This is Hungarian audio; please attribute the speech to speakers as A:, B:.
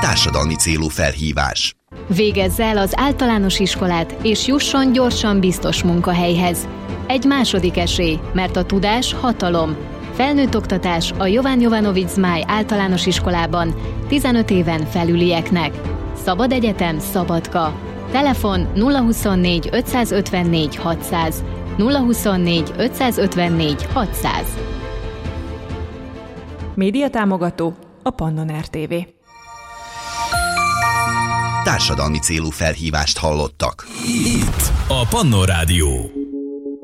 A: Társadalmi célú felhívás.
B: Végezze el az általános iskolát, és jusson gyorsan biztos munkahelyhez. Egy második esély, mert a tudás hatalom. Felnőtt oktatás a Jovan Jovanović Zmaj általános iskolában 15 éven felülieknek. Szabad egyetem, Szabadka. Telefon 024 554 600. 024 554 600.
C: Média támogató a Pannon RTV.
A: Társadalmi célú felhívást hallottak.
D: Itt a Pannon Rádió.